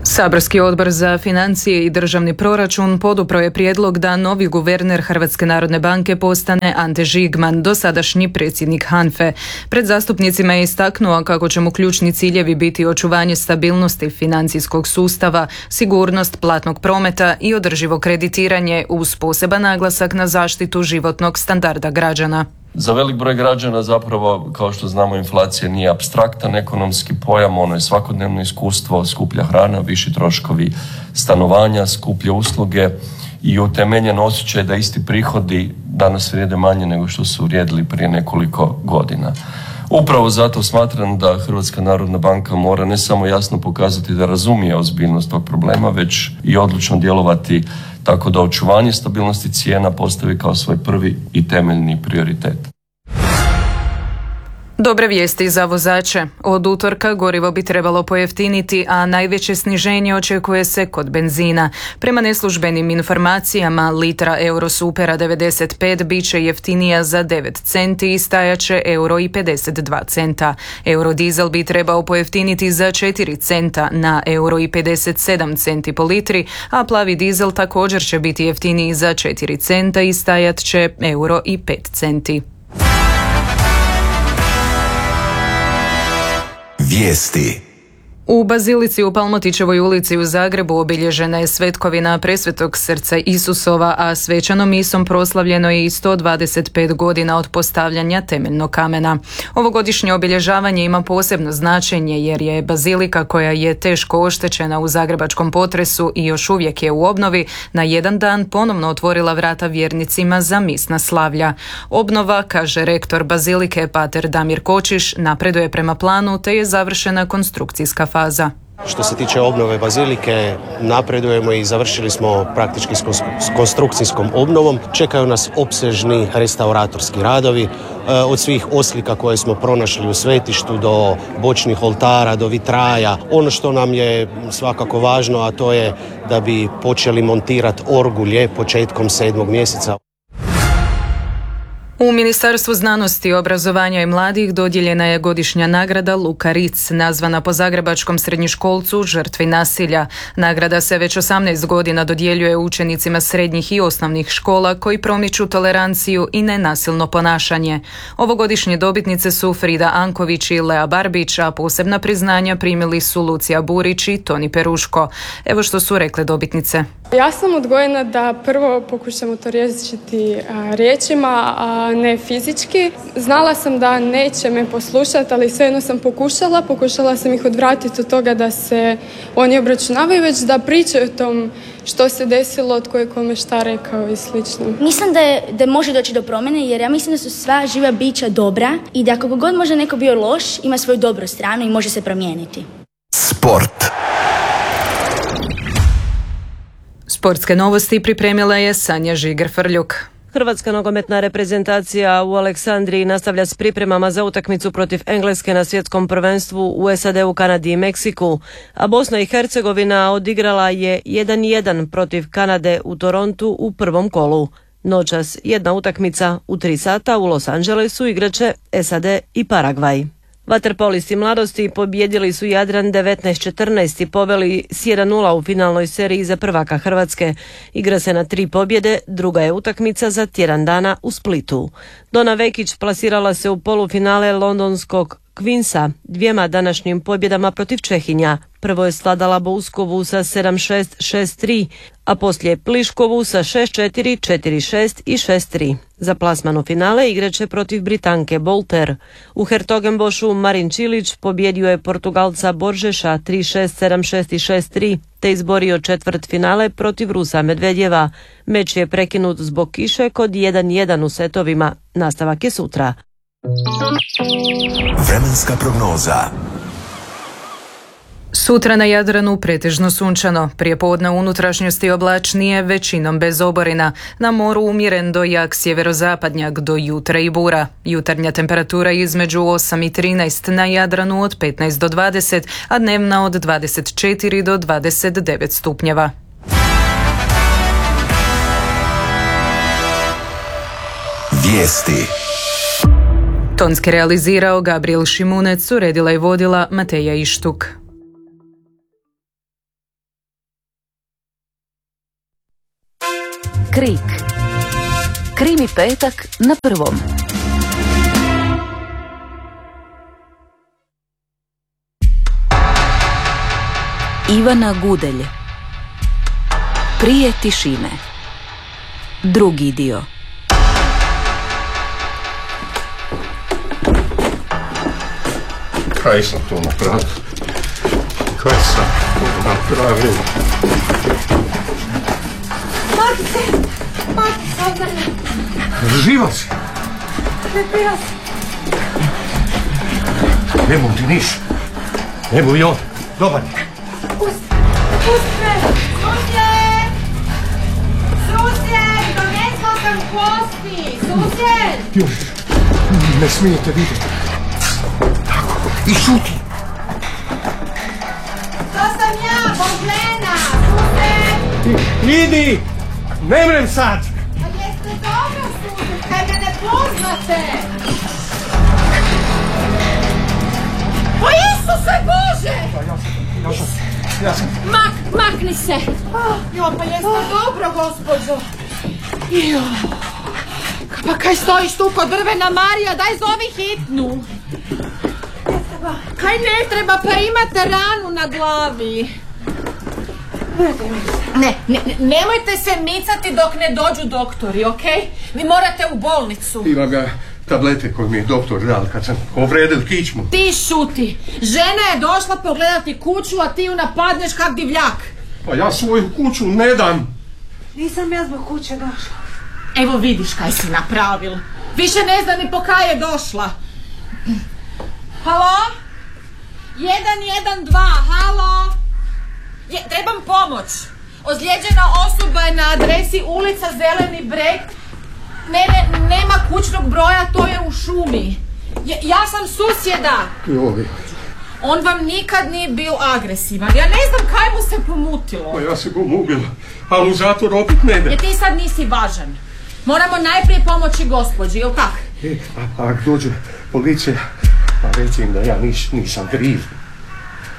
Saborski odbor za financije i državni proračun podupro je prijedlog da novi guverner Hrvatske narodne banke postane Ante Žigman, dosadašnji predsjednik HANFE. Pred zastupnicima je istaknuo kako će mu ključni ciljevi biti očuvanje stabilnosti financijskog sustava, sigurnost platnog prometa i održivo kreditiranje uz poseban naglasak na zaštitu životnog standarda građana. Za velik broj građana zapravo, kao što znamo, inflacija nije apstraktan ekonomski pojam, ono je svakodnevno iskustvo, skuplja hrana, viši troškovi stanovanja, skuplje usluge i utemeljen osjećaj da isti prihodi danas vrijede manje nego što su vrijedili prije nekoliko godina. Upravo zato smatram da Hrvatska narodna banka mora ne samo jasno pokazati da razumije ozbiljnost tog problema, već i odlučno djelovati tako da očuvanje stabilnosti cijena postavi kao svoj prvi i temeljni prioritet. Dobre vijesti za vozače. Od utorka gorivo bi trebalo pojeftiniti, a najveće sniženje očekuje se kod benzina. Prema neslužbenim informacijama, litra Eurosupera 95 bit će jeftinija za 9 centi i stajaće €1,52. Eurodizel bi trebao pojeftiniti za 4 centa na €1,57 po litri, a plavi dizel također će biti jeftiniji za 4 centa i stajat će €1,05. Vijesti. U Bazilici u Palmotićevoj ulici u Zagrebu obilježena je svetkovina Presvetog srca Isusova, a svečanom misom proslavljeno je i 125 godina od postavljanja temeljnog kamena. Ovogodišnje obilježavanje ima posebno značenje jer je bazilika, koja je teško oštećena u zagrebačkom potresu i još uvijek je u obnovi, na jedan dan ponovno otvorila vrata vjernicima za misna slavlja. Obnova, kaže rektor bazilike pater Damir Kočiš, napreduje prema planu te je završena konstrukcijska faza. Što se tiče obnove bazilike, napredujemo i završili smo praktički s konstrukcijskom obnovom. Čekaju nas opsežni restauratorski radovi, od svih oslika koje smo pronašli u svetištu do bočnih oltara, do vitraja. Ono što nam je svakako važno, a to je da bi počeli montirati orgulje početkom 7. mjeseca. U Ministarstvu znanosti, obrazovanja i mladih dodijeljena je godišnja nagrada Luka Ritz, nazvana po zagrebačkom srednjoškolcu žrtvi nasilja. Nagrada se već 18 godina dodjeljuje učenicima srednjih i osnovnih škola koji promiču toleranciju i nenasilno ponašanje. Ovogodišnje dobitnice su Frida Anković i Lea Barbić, a posebna priznanja primili su Lucija Burić i Toni Peruško. Evo što su rekle dobitnice. Ja sam odgojena da prvo pokušamo to riješiti riječima, a ne fizički. Znala sam da neće me poslušati, ali svejedno sam pokušala sam ih odvratiti od toga da se oni obračunavaju, već da pričaju o tom što se desilo, tko je kome šta rekao i slično. Mislim da može doći do promjene, jer ja mislim da su sva živa bića dobra i da kako god može neko bio loš, ima svoju dobru stranu i može se promijeniti. Sport. Sportske novosti pripremila je Sanja Žiger-Frljuk. Hrvatska nogometna reprezentacija u Aleksandriji nastavlja s pripremama za utakmicu protiv Engleske na svjetskom prvenstvu u SAD-u, Kanadi i Meksiku, a Bosna i Hercegovina odigrala je 1:1 protiv Kanade u Torontu u prvom kolu. Noćas jedna utakmica u 3 sata u Los Angelesu igraće SAD i Paragvaj. Vaterpolisti mladosti pobijedili su Jadran 19-14 i poveli s 1:0 u finalnoj seriji za prvaka Hrvatske. Igra se na 3 pobjede, druga je utakmica za tjedan dana u Splitu. Dona Vekić plasirala se u polufinale londonskog Queensa 2 današnjim pobjedama protiv Čehinja. Prvo je sladala Bouskovu sa 7-6, 6-3, a poslije Pliškovu sa 6-4, 4-6 i 6-3. Za plasman u finale igraće protiv Britanke Bolter. U Hertogenbošu Marin Čilić pobjedio je Portugalca Boržeša 3-6, 7-6 i 6-3, te izborio četvrtfinale protiv Rusa Medvedjeva. Meč je prekinut zbog kiše kod 1:1 u setovima. Nastavak je sutra. Vremenska prognoza. Sutra na Jadranu pretežno sunčano, prijepodne u unutrašnjosti oblačnije, većinom bez oborina. Na moru umjeren do jak sjeverozapadnjak do jutra i bura. Jutarnja temperatura između 8 i 13, na Jadranu od 15 do 20, a dnevna od 24 do 29 stupnjeva. Vijesti. Tonski realizirao Gabriel Šimunec, uredila i vodila Mateja Ištuk. Krik. Krimi petak na Prvom. Ivana Gudelj. Prije tišine. Drugi dio. Kaj sam to napravio? Kaj sam to napravio? Mati, živa si? Ne pira se. Nemo ti niš. Nemo i on. Dobar je. Pusti me. Susjed, donesla sam kosti. Susjed. Još, ne smijete vidjeti. Tako, i šuti. To sam ja, Božena. Susjed. Idi, ne mrem sad. A jeste dobro, susjed, kaj me ne poznate. O Isuse Bože! Ja sam. Makni se. Jo, pa jeste dobro, gospođo. Jo. Pa kaj stojiš tu kod drvena, Marija, daj zovi hitnu. Kaj ne treba, pa imate ranu na glavi. Nemojte se micati dok ne dođu doktori, okej? Vi morate u bolnicu. Imam ja tablete koje mi je doktor dal kad sam povredil kičmu. Ti šuti. Žena je došla pogledati kuću, a ti ju napadneš kak divljak. Pa ja svoju kuću ne dam. Nisam ja zbog kuće došla. Evo vidiš kaj si napravil. Više ne zna ni po kaj je došla. Halo? 112, halo? Trebam pomoć. Ozlijeđena osoba je na adresi ulica Zeleni breg. Nema kućnog broja, to je u šumi. Ja sam susjeda. Joj. On vam nikad nije bio agresivan. Ja ne znam kaj mu se pomutilo. Pa ja se go mubila, a u zatvor opet ne ide. Ti sad nisi važan. Moramo najprije pomoći gospođi, jel kak? A ako dođe policija, pa reći im da ja nisam kriv.